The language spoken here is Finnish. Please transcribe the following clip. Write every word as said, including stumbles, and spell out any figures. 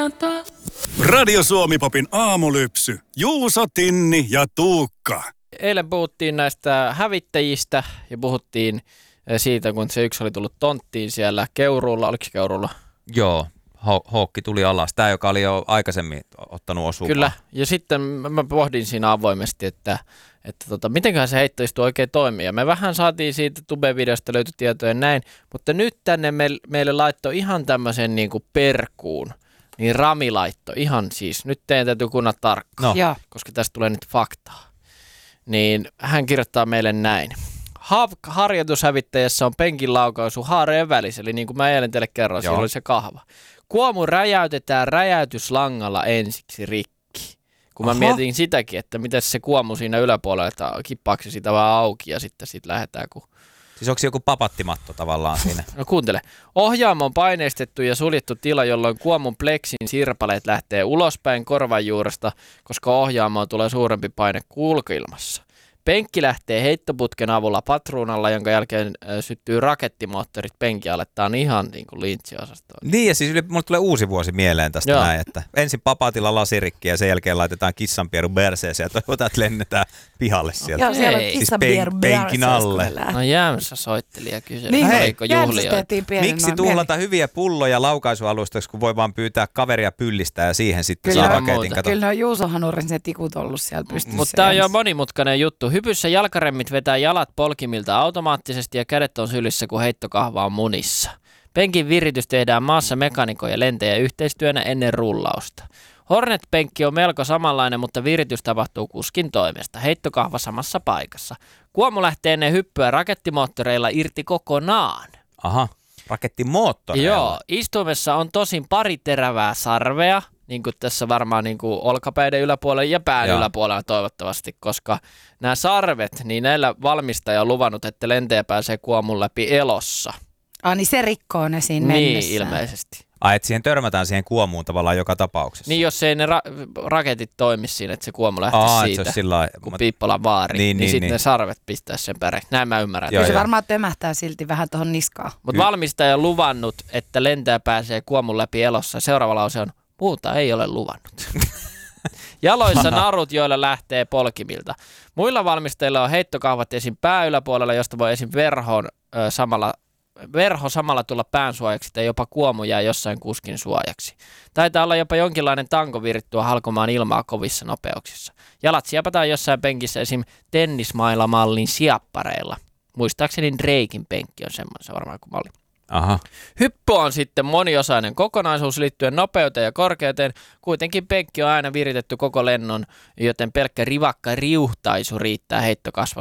antaa. Radio Suomi-popin aamulypsy. Juuso, Tinni ja Tuukka. Eilen puhuttiin näistä hävittäjistä ja puhuttiin siitä, kun se yksi oli tullut tonttiin siellä Keuruulla. Oliko se Keuruulla? Joo, ho- houkki tuli alas. Tämä, joka oli jo aikaisemmin ottanut osumaan. Kyllä, ja sitten mä pohdin siinä avoimesti, että, että tota, mitenköhän se heittoistu oikein toimii. Ja me vähän saatiin siitä Tube-videosta löytyi tietoja näin, mutta nyt tänne me, meille laittoi ihan tämmöisen niin kuin perkuun. Niin Rami laittoi, ihan siis, nyt teidän täytyy kuunnella tarkkaan, No. koska tästä tulee nyt faktaa. Niin hän kirjoittaa meille näin. Harjoitushävittäjässä on penkin laukaisu haareen välissä, eli niin kuin mä eilen teille kerroin, siellä oli se kahva. Kuomu räjäytetään räjäytyslangalla ensiksi rikki. Kun mä Aha. mietin sitäkin, että miten se kuomu siinä yläpuolella, että kippaako se sitä vaan auki ja sitten siitä lähdetään kun... Siis onko se joku papattimatto tavallaan siinä? No kuuntele. Ohjaamo on paineistettu ja suljettu tila, jolloin kuomun pleksin sirpaleet lähtee ulospäin korvanjuuresta, koska ohjaamoon tulee suurempi paine kuin ulkoilmassa. Penkki lähtee heittoputken avulla patruunalla, jonka jälkeen äh, syttyy rakettimoottorit penkin alle. Tämä on ihan niin kuin lintsiosasta. Niin, ja siis yli, mulle tulee uusi vuosi mieleen tästä Joo. näin, että ensin papatilla lasirikki ja sen jälkeen laitetaan kissanpieru berseeseen ja toivotaan, että lennetään pihalle sieltä. Joo, siellä on Ei. kissanpieru Siis pen- penkin alle. No Jämsä soitteli ja kyseli, Niin, oliko hei, juhlioita. jämsätettiin pienen Miksi noin tuhlata hyviä pulloja laukaisualustaksi, kun voi vaan pyytää kaveria pyllistää ja siihen sitten Kyllä saa on raketin? muuta. Kato. Kyllä ne on Juuso Hanurin se tikut ollut siellä pystyssä. Mutta tämä on jo monimutkainen juttu. Hypyssä jalkaremmit vetää jalat polkimilta automaattisesti ja kädet on sylissä, kun heittokahva on munissa. Penkin viritys tehdään maassa mekanikon ja lentäjän yhteistyönä ennen rullausta. Hornet-penkki on melko samanlainen, mutta viritys tapahtuu kuskin toimesta. Heittokahva samassa paikassa. Kuomu lähtee ennen hyppyä rakettimoottoreilla irti kokonaan. Aha, rakettimoottoreilla. Joo, istuimessa on tosin pari terävää sarvea, niin kuin tässä varmaan niin kuin olkapäiden yläpuolella ja pään Joo. yläpuolella toivottavasti, koska nämä sarvet, niin näillä valmistaja on luvannut, että lentäjä pääsee kuomun läpi elossa. Ah, niin se rikkoo ne siinä Niin, mennessä. ilmeisesti. Ai, että siihen törmätään siihen kuomuun tavallaan joka tapauksessa. Niin, jos ei ne ra- raketit toimi siinä, että se kuomu lähtisi Aa, että se siitä, olisi sillä lailla- kun mä- Piippolan vaari, niin, Niin, niin, niin, sitten niin. ne sarvet pistää sen päreen. Näin mä ymmärrän. Joo, Kyllä se joo. varmaan tömähtää silti vähän tuohon niskaan. Mutta valmistaja on luvannut, että lentäjä pääsee kuomun läpi elossa. Seuraava lause on, muuta ei ole luvannut. Jaloissa narut, joilla lähtee polkimilta. Muilla valmistajilla on heittokahvat esim. Pää yläpuolella, josta voi esim. Verhon, ö, samalla, verho samalla tulla pään suojaksi tai jopa kuomu jää jossain kuskin suojaksi. Taitaa olla jopa jonkinlainen tanko virittua halkomaan ilmaa kovissa nopeuksissa. Jalat siepataan jossain penkissä esim. Tennismailamallin siappareilla. Muistaakseni Draken penkki on semmoinen, se on varmaan kuin malli. Aha. Hyppy on sitten moniosainen kokonaisuus liittyen nopeuteen ja korkeuteen. Kuitenkin penkki on aina viritetty koko lennon, joten pelkkä rivakka riuhtaisu riittää